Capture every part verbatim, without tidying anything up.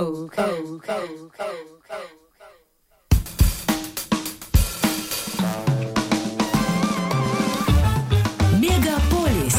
Megapolis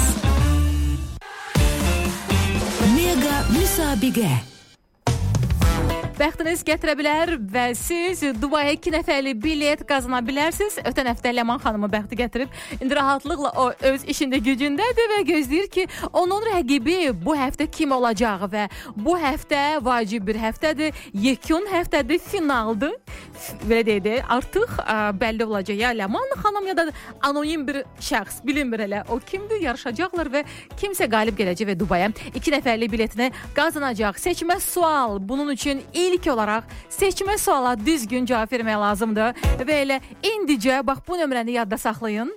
Mega müsabiqə Bəxtiniz gətirə bilər və siz Dubaya iki nəfərli bilet qazana bilərsiniz. Ötən həftə Ləman xanımı bəxti gətirib, indi rahatlıqla o öz işində gücündədir və gözləyir ki, onun rəqibi bu həftə kim olacaq və bu həftə vacib bir həftədir, yekun həftədir, finaldır. Belə deyək, artıq ə, bəlli olacaq ya Ləman xanım ya da anonim bir şəxs, bilinmir elə o kimdir, yarışacaqlar və kimsə qalib gələcək və Dubaya iki nəfərli biletini qazanacaq. Seçmə sual, bunun üçün İlk olaraq seçmə suala düzgün cavab vermək lazımdır və elə indicə bax bu nömrəni yadda saxlayın.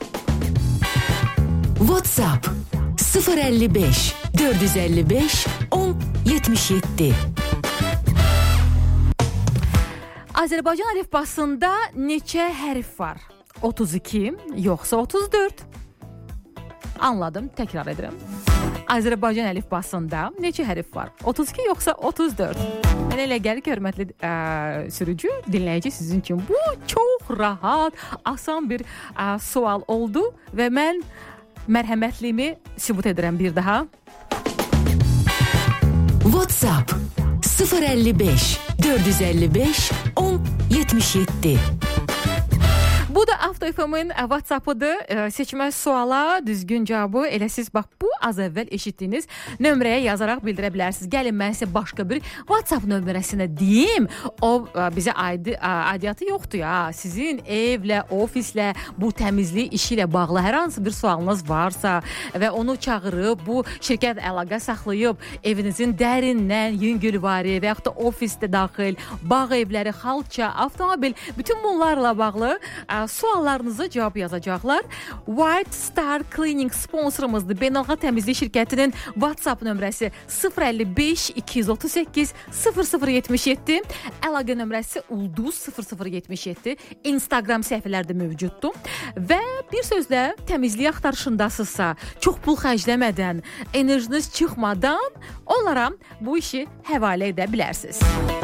WhatsApp sıfır əlli beş dörd yüz əlli beş on yetmiş yeddi. Azərbaycan əlifbasında neçə hərf var? otuz iki yoxsa otuz dörd? Anladım, təkrar edirəm. Azərbaycan əlifbasında neçə hərf var? otuz iki yoxsa otuz dörd? Mənə elə gəlir ki, hörmətli ə, sürücü, dinləyici sizin üçün bu çox rahat, asan bir ə, sual oldu və mən mərhəmətliyimi sübut edirəm bir daha. WhatsApp sıfır əlli beş dörd yüz əlli beş on yetmiş yeddi. Bu da Avto F M-in WhatsApp-ıdır. Seçmə suala düzgün cavabı elə siz bax bu az əvvəl eşitdiyiniz nömrəyə yazaraq bildirə bilərsiniz. Gəlin mən sizə başqa bir WhatsApp nömrəsini deyim. O bizə aidi, aidiyyatı yoxdur ya. Sizin evlə, ofislə, bu təmizlik işi ilə bağlı hər hansı bir sualınız varsa və onu çağırıb bu şirkət əlaqə saxlayıb evinizin dərindən yüngülvari və yaxud da ofisdə daxil, bağ evləri, xalça, avtomobil, bütün bunlarla bağlı suallarınızı cavab yazacaqlar. White Star Cleaning sponsorumuzdur. Beynəlxalq təmizlik şirkətinin WhatsApp nömrəsi sıfır əlli beş iki yüz otuz səkkiz sıfır sıfır yetmiş yeddi. Əlaqə nömrəsi Ulduz sıfır sıfır yetmiş yeddi. Instagram səhifələrdə mövcuddur. Və bir sözlə təmizlik axtarışındasınızsa, çox pul xərcləmədən, enerjiniz çıxmadan onlara bu işi həvalə edə bilərsiniz.